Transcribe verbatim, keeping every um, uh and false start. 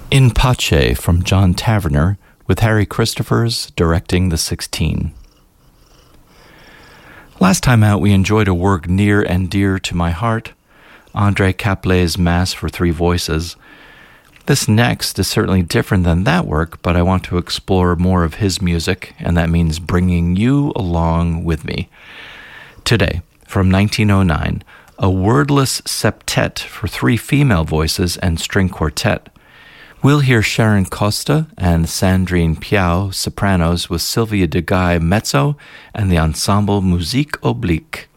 In Pace from John Taverner, with Harry Christophers directing the sixteen. Last time out, we enjoyed a work near and dear to my heart, André Caplet's Mass for Three Voices. This next is certainly different than that work, but I want to explore more of his music, and that means bringing you along with me. Today, from nineteen oh nine, a wordless septet for three female voices and string quartet. We'll hear Sharon Costa and Sandrine Piau, sopranos, with Sylvia de Guy, mezzo, and the ensemble Musique Oblique.